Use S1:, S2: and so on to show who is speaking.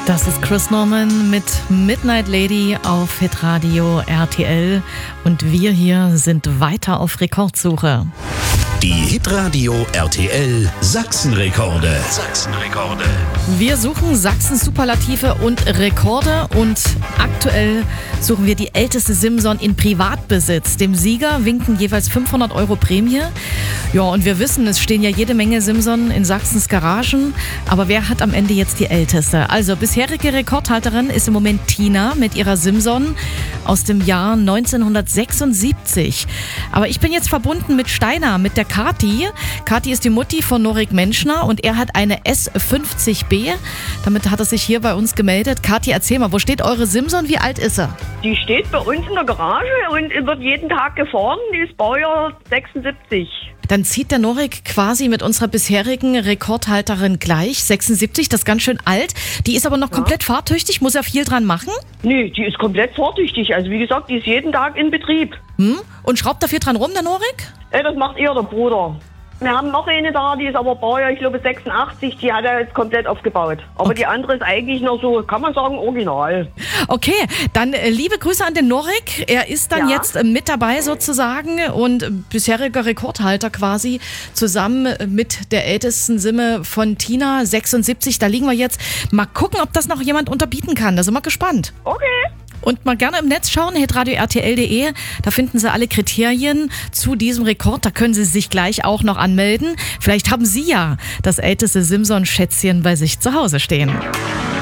S1: Das ist Chris Norman mit Midnight Lady auf Hitradio RTL und wir hier sind weiter auf Rekordsuche.
S2: Die Hitradio RTL Sachsenrekorde.
S1: Wir suchen Sachsens Superlative und Rekorde und aktuell suchen wir die älteste Simson in Privatbesitz. Dem Sieger winken jeweils 500 € Prämie. Ja, und wir wissen, es stehen ja jede Menge Simson in Sachsens Garagen. Aber wer hat am Ende jetzt die älteste? Also bisherige Rekordhalterin ist im Moment Tina mit ihrer Simson aus dem Jahr 1976. Aber ich bin jetzt verbunden mit Steiner, mit der Kathi. Kathi ist die Mutti von Norik Menschner und er hat eine S50B. Damit hat er sich hier bei uns gemeldet. Kathi, erzähl mal, wo steht eure Simson? Wie alt ist sie?
S3: Die steht bei uns in der Garage und wird jeden Tag gefahren. Die ist Baujahr 76.
S1: Dann zieht der Norik quasi mit unserer bisherigen Rekordhalterin gleich. 76, das ist ganz schön alt. Die ist aber noch komplett fahrtüchtig. Muss er viel dran machen?
S3: Nee, die ist komplett fahrtüchtig. Also wie gesagt, die ist jeden Tag in Betrieb.
S1: Und schraubt da viel dran rum, der Norik?
S3: Das macht eher der Bruder. Wir haben noch eine da, die ist aber Baujahr, ich glaube 86, die hat er jetzt komplett aufgebaut. Aber Die andere ist eigentlich noch so, kann man sagen, original.
S1: Okay, dann liebe Grüße an den Norik. Er ist dann jetzt mit dabei sozusagen und bisheriger Rekordhalter quasi zusammen mit der ältesten Simme von Tina, 76. Da liegen wir jetzt. Mal gucken, ob das noch jemand unterbieten kann. Da sind wir gespannt.
S3: Okay.
S1: Und mal gerne im Netz schauen, hitradio-rtl.de. Da finden Sie alle Kriterien zu diesem Rekord. Da können Sie sich gleich auch noch anmelden. Vielleicht haben Sie ja das älteste Simson-Schätzchen bei sich zu Hause stehen.